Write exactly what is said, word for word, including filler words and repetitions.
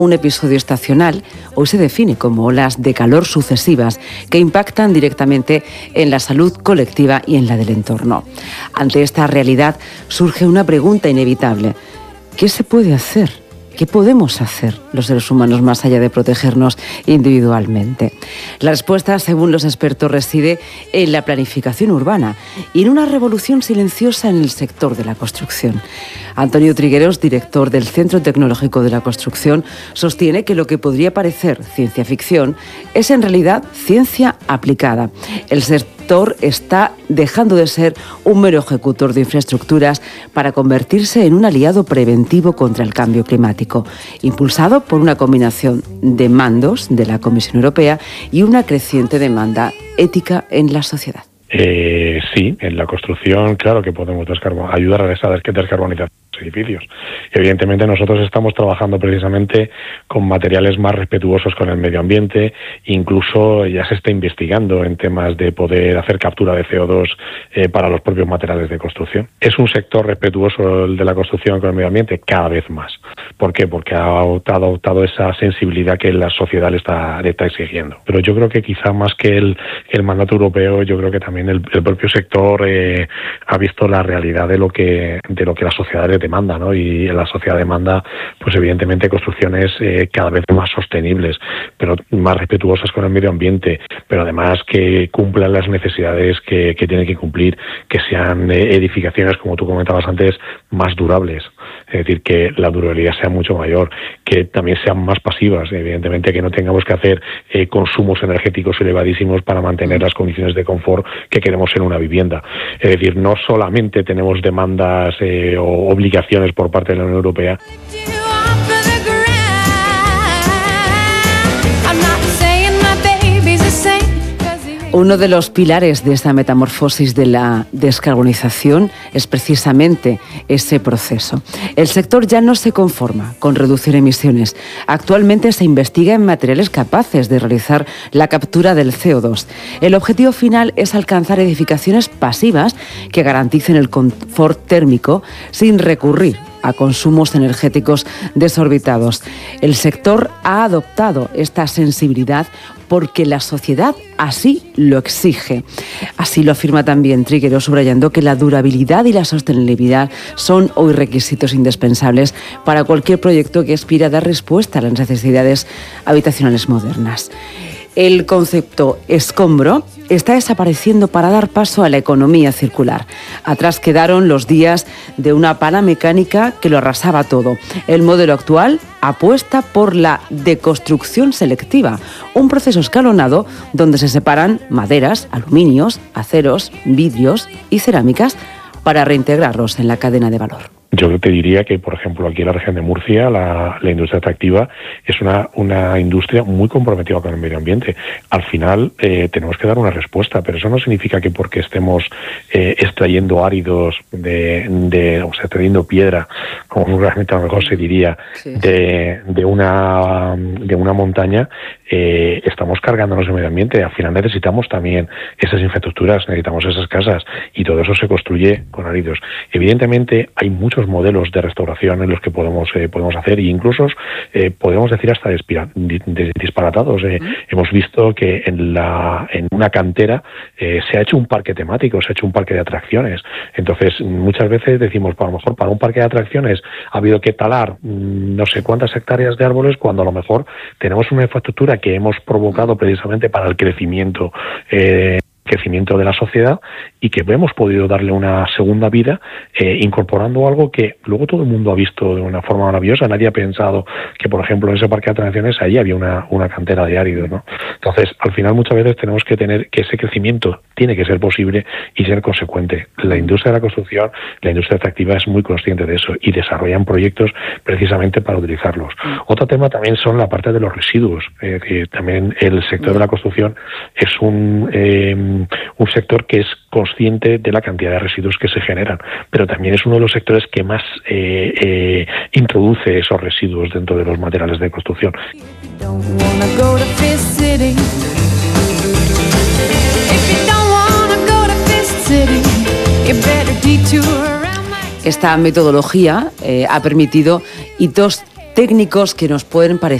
Un episodio estacional hoy se define como olas de calor sucesivas que impactan directamente en la salud colectiva y en la del entorno. Ante esta realidad surge una pregunta inevitable. ¿Qué se puede hacer? ¿Qué podemos hacer los seres humanos más allá de protegernos individualmente? La respuesta, según los expertos, reside en la planificación urbana y en una revolución silenciosa en el sector de la construcción. Antonio Trigueros, director del Centro Tecnológico de la Construcción, sostiene que lo que podría parecer ciencia ficción es en realidad ciencia aplicada. El sector está dejando de ser un mero ejecutor de infraestructuras para convertirse en un aliado preventivo contra el cambio climático, impulsado por una combinación de mandos de la Comisión Europea y una creciente demanda ética en la sociedad. Eh, sí, en la construcción, claro que podemos descarbo- ayudar a esa descarbonización de los edificios. Evidentemente nosotros estamos trabajando precisamente con materiales más respetuosos con el medio ambiente, incluso ya se está investigando en temas de poder hacer captura de C O dos eh, para los propios materiales de construcción. ¿Es un sector respetuoso el de la construcción con el medio ambiente? Cada vez más. ¿Por qué? Porque ha adoptado, adoptado esa sensibilidad que la sociedad le está, le está exigiendo. Pero yo creo que quizá más que el, el mandato europeo, yo creo que también el, el propio sector eh, ha visto la realidad de lo que de lo que la sociedad le demanda, ¿no? Y la sociedad demanda, pues evidentemente, construcciones eh, cada vez más sostenibles, pero más respetuosas con el medio ambiente, pero además que cumplan las necesidades que, que tienen que cumplir, que sean eh, edificaciones, como tú comentabas antes, más durables. Es decir, que la durabilidad sea mucho mayor, que también sean más pasivas, evidentemente que no tengamos que hacer eh, consumos energéticos elevadísimos para mantener las condiciones de confort que queremos en una vivienda. Es decir, no solamente tenemos demandas eh, o obligaciones por parte de la Unión Europea. Uno de los pilares de esta metamorfosis de la descarbonización es precisamente ese proceso. El sector ya no se conforma con reducir emisiones. Actualmente se investiga en materiales capaces de realizar la captura del C O dos. El objetivo final es alcanzar edificaciones pasivas que garanticen el confort térmico sin recurrir a consumos energéticos desorbitados. El sector ha adoptado esta sensibilidad porque la sociedad así lo exige. Así lo afirma también Trigueros, subrayando que la durabilidad y la sostenibilidad son hoy requisitos indispensables para cualquier proyecto que aspira a dar respuesta a las necesidades habitacionales modernas. El concepto escombro está desapareciendo para dar paso a la economía circular. Atrás quedaron los días de una pala mecánica que lo arrasaba todo. El modelo actual apuesta por la deconstrucción selectiva, un proceso escalonado donde se separan maderas, aluminios, aceros, vidrios y cerámicas para reintegrarlos en la cadena de valor. Yo te diría que, por ejemplo, aquí en la región de Murcia, la, la industria extractiva es una, una industria muy comprometida con el medio ambiente. Al final eh, tenemos que dar una respuesta, pero eso no significa que porque estemos eh, extrayendo áridos, de, de, o sea, extrayendo piedra, como realmente a lo mejor se diría, sí. de, de, una, de una montaña, eh, estamos cargándonos el medio ambiente. Al final necesitamos también esas infraestructuras, necesitamos esas casas, y todo eso se construye con áridos. Evidentemente hay muchos modelos de restauración en los que podemos eh, podemos hacer, e incluso eh, podemos decir hasta dispira, disparatados. Eh, mm. Hemos visto que en la en una cantera eh, se ha hecho un parque temático, se ha hecho un parque de atracciones. Entonces, muchas veces decimos, pues, a lo mejor para un parque de atracciones ha habido que talar mmm, no sé cuántas hectáreas de árboles, cuando a lo mejor tenemos una infraestructura que hemos provocado precisamente para el crecimiento eh, crecimiento de la sociedad, y que hemos podido darle una segunda vida eh, incorporando algo que luego todo el mundo ha visto de una forma maravillosa. Nadie ha pensado que, por ejemplo, en ese parque de atracciones allí había una, una cantera de áridos, ¿no? Entonces, al final muchas veces tenemos que tener que ese crecimiento tiene que ser posible y ser consecuente. La industria de la construcción, la industria extractiva es muy consciente de eso y desarrollan proyectos precisamente para utilizarlos. Otro tema también son la parte de los residuos. Eh, que también el sector de la construcción es un eh, un sector que es consciente de la cantidad de residuos que se generan, pero también es uno de los sectores que más eh, eh, introduce esos residuos dentro de los materiales de construcción. Esta metodología eh, ha permitido hitos técnicos que nos pueden parecer